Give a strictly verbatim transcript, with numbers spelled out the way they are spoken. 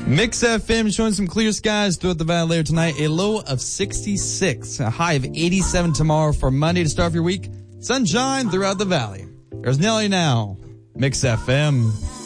Mix F M showing some clear skies throughout the valley later tonight. A low of sixty-six, a high of eighty-seven tomorrow for Monday to start off your week. Sunshine throughout the valley. There's Nelly now. Mix F M.